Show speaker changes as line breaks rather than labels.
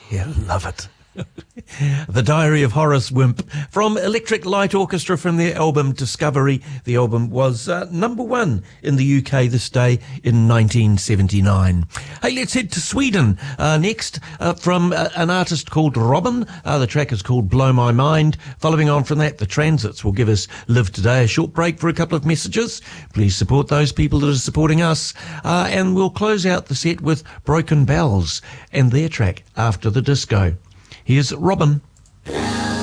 Yeah, love it. The Diary of Horace Wimp from Electric Light Orchestra from their album Discovery. The album was number one in the UK this day in 1979. Hey, let's head to Sweden next from an artist called Robin. The track is called Blow My Mind. Following on from that, the Transits will give us Live Today. A short break for a couple of messages. Please support those people that are supporting us. And we'll close out the set with Broken Bells and their track After the Disco. Here's Robin.